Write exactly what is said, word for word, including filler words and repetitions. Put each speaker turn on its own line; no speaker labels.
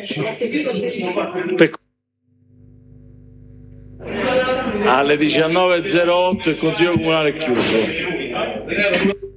Alle diciannove e zero otto il Consiglio Comunale è chiuso.